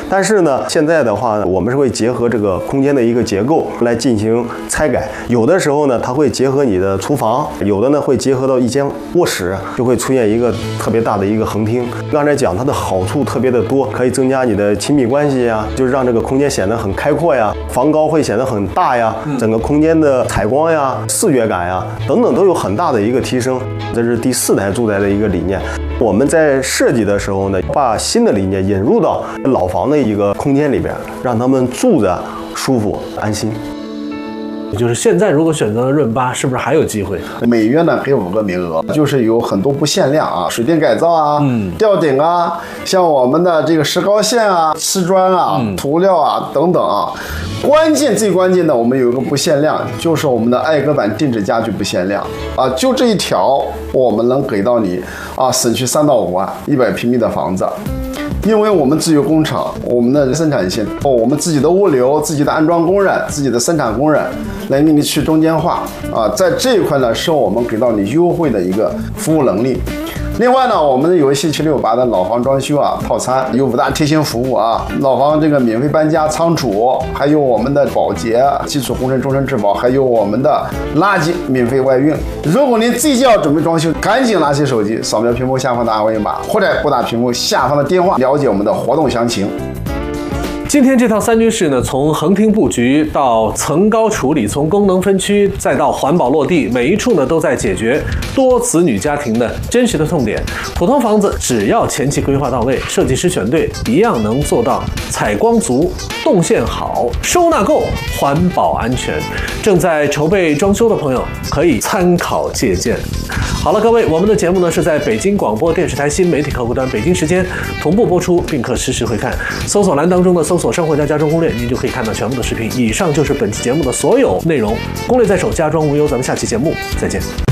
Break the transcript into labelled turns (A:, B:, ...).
A: 但是呢，现在的话，我们是会结合这个空间的一个结构来进行拆改。有的时候呢，它会结合你的厨房，有的呢会结合到一间卧室，就会出现一个特别大的一个横厅。刚才讲它的好处特别的多，可以增加你的亲密关系呀，就是让这个空间显得很开阔呀，房高会显得很大呀，整个空间的采光呀、视觉感呀等等都有很大的一个提升。这是第4代住宅的一个理念。我们在设计的时候呢，把新的理念引入到老房的一个空间里边，让他们住着舒服安心。
B: 就是现在如果选择了润8，是不是还有机会？
C: 每月呢给5个名额，就是有很多不限量啊，水电改造啊，吊顶啊，像我们的这个石膏线啊、瓷砖啊、涂料啊等等啊。最关键的，我们有一个不限量，就是我们的艾格版定制家具不限量啊，就这一条，我们能给到你啊，省去3到5万，100平米的房子。因为我们自有工厂，我们的生产线，我们自己的物流、自己的安装工人、自己的生产工人来给你去中间化啊，在这一块呢，是我们给到你优惠的一个服务能力。另外呢，我们有1768的老房装修啊套餐，有5大贴心服务啊，老房这个免费搬家、仓储，还有我们的保洁、基础工程终身质保，还有我们的垃圾免费外运。如果您自己要准备装修，赶紧拿起手机扫描屏幕下方的2维码，或者拨打屏幕下方的电话了解我们的活动详情。
B: 今天这套3居室呢，从横厅布局到层高处理，从功能分区再到环保落地，每一处呢都在解决多子女家庭的真实的痛点。普通房子只要前期规划到位，设计师选对，一样能做到采光足、动线好、收纳够、环保安全。正在筹备装修的朋友可以参考借鉴。好了，各位，我们的节目呢是在北京广播电视台新媒体客户端北京时间同步播出，并可实时回看。搜索栏当中的搜索“生活家装攻略”，您就可以看到全部的视频。以上就是本期节目的所有内容。攻略在手，家装无忧。咱们下期节目再见。